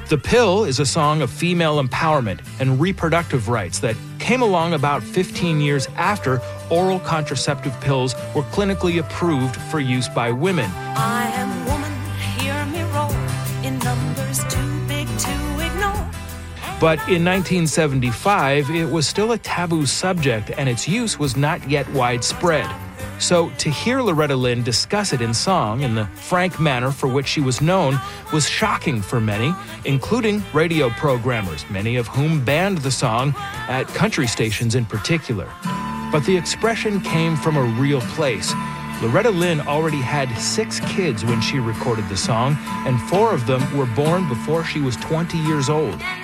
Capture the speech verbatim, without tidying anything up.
The Pill is a song of female empowerment and reproductive rights that came along about fifteen years after oral contraceptive pills were clinically approved for use by women. I am woman, hear me roar, in numbers too big to ignore. But in nineteen seventy-five, it was still a taboo subject and its use was not yet widespread. So to hear Loretta Lynn discuss it in song in the frank manner for which she was known was shocking for many, including radio programmers, many of whom banned the song, at country stations in particular. But the expression came from a real place. Loretta Lynn already had six kids when she recorded the song, and four of them were born before she was twenty years old.